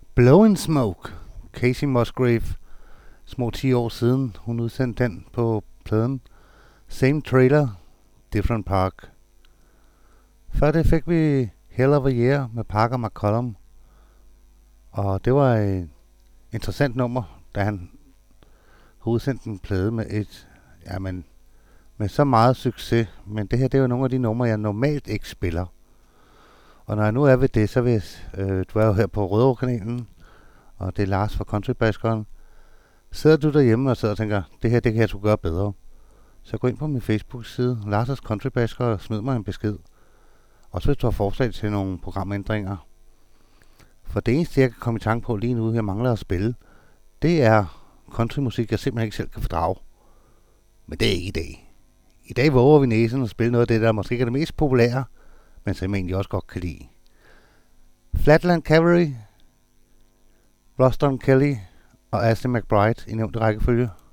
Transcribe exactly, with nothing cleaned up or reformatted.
Blowing Smoke, Casey Musgrave, små ti år siden, hun udsendte den på pladen. Same Trailer, Different Park. Før det fik vi Hell of a Year med Parker McCollum, og det var et interessant nummer, da han udsendte en plade med et, jamen, med så meget succes, men det her, det er jo nogle af de numre, jeg normalt ikke spiller. Og når jeg nu er ved det, så vil jeg, øh, du er jo her på Rødovre-kanalen, og det er Lars fra Countrybaskeren. Sidder du derhjemme og sidder og tænker, det her, det kan jeg sgu gøre bedre, så gå ind på min Facebook-side, Lars' Countrybasker, og smid mig en besked. Og så hvis du har forslag til nogle programændringer. For det eneste, jeg kan komme i tanke på lige nu, jeg mangler at spille, det er countrymusik, jeg simpelthen ikke selv kan fordrage. Men det er ikke i dag. I dag våger vi næsen og spille noget af det, der måske ikke er det mest populære, men som jeg egentlig også godt kan lide. Flatland Cavalry, Ruston Kelly og Ashley McBryde i nævnte rækkefølge.